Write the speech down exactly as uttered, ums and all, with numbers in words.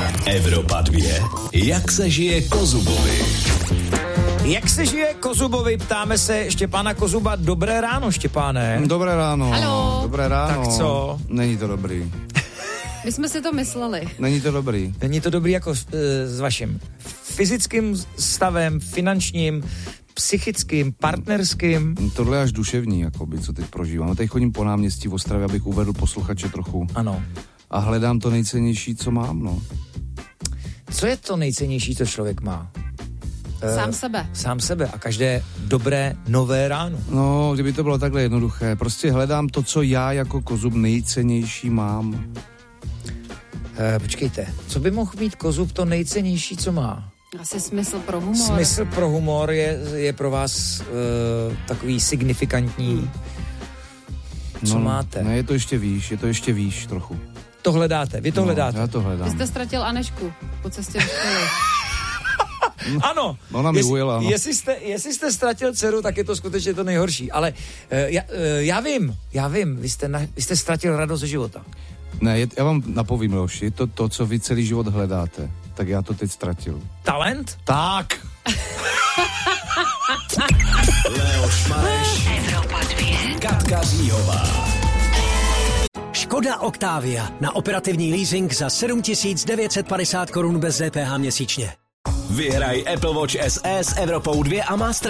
Evropa dvě. Jak se žije Kozubovi? Jak se žije Kozubovi? Ptáme se Štěpána Kozuba. Dobré ráno, Štěpáne. Dobré ráno. Haló. Dobré ráno. Tak co? Není to dobrý. My jsme si to mysleli. Není to dobrý. Není to dobrý jako e, s vaším fyzickým stavem, finančním, psychickým, partnerským? Tohle je až duševní, jakoby, co teď prožívám. A teď chodím po náměstí v Ostravě, abych uvedl posluchače trochu. Ano. A hledám to nejcennější, co mám, no. Co je to nejcennější, co člověk má? Sám sebe. Sám sebe a každé dobré nové ráno. No, kdyby to bylo takhle jednoduché. Prostě hledám to, co já jako Kozub nejcennější mám. E, počkejte, co by mohl mít Kozub to nejcennější, co má? Asi smysl pro humor. Smysl pro humor je, je pro vás e, takový signifikantní. Co no, máte? Ne, je to ještě výš, je to ještě výš trochu. To hledáte, vy to no, hledáte. Já to hledám. Vy jste ztratil Anežku po cestě do školy. Ano. Ona mi Jest, ujela, no. Jestli jste, jestli jste ztratil dceru, tak je to skutečně to nejhorší. Ale uh, já, uh, já vím, já vím, vy jste, na, vy jste ztratil radost ze života. Ne, je, já vám napovím, Leoši, to, to, co vy celý život hledáte, tak já to teď ztratil. Talent? Tak! Leoš Mareš, Evropa dvě. Katka Zíhová. Škoda Octavia na operativní leasing za sedm tisíc devět set padesát korun bez D P H měsíčně. Vyhraj Apple Watch S E s Evropou dvě a Master